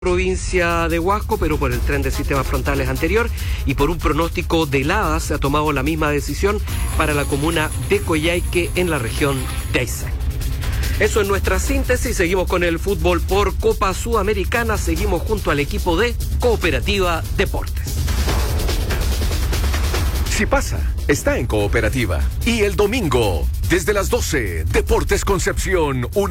provincia de Huasco, pero por el tren de sistemas frontales anterior y por un pronóstico de heladas se ha tomado la misma decisión para la comuna de Coyhaique en la región de Aysén. Eso es nuestra síntesis. Seguimos con el fútbol por Copa Sudamericana. Seguimos junto al equipo de Cooperativa Deportes. Si pasa, está en Cooperativa. Y el domingo, desde las 12, Deportes Concepción